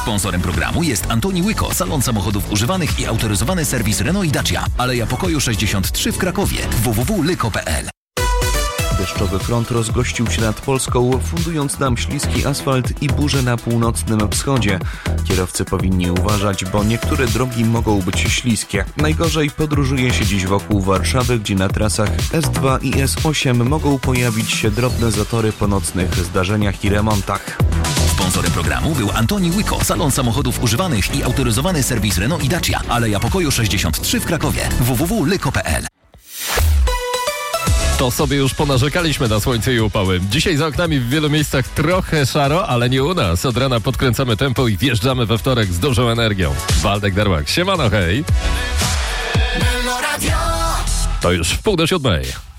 Sponsorem programu jest Antoni Łyko, salon samochodów używanych i autoryzowany serwis Renault i Dacia. Aleja Pokoju 63 w Krakowie. www.lyko.pl. Deszczowy front rozgościł się nad Polską, fundując nam śliski asfalt i burze na północnym wschodzie. Kierowcy powinni uważać, bo niektóre drogi mogą być śliskie. Najgorzej podróżuje się dziś wokół Warszawy, gdzie na trasach S2 i S8 mogą pojawić się drobne zatory po nocnych zdarzeniach i remontach. Sponsorem programu był Antoni Łyko, salon samochodów używanych i autoryzowany serwis Renault i Dacia. Aleja Pokoju 63 w Krakowie. www.lyko.pl. To sobie już ponarzekaliśmy na słońce i upały. Dzisiaj za oknami w wielu miejscach trochę szaro, ale nie u nas. Od rana podkręcamy tempo i wjeżdżamy we wtorek z dużą energią. Waldek Darłak. Siemano, hej. To już 6:30.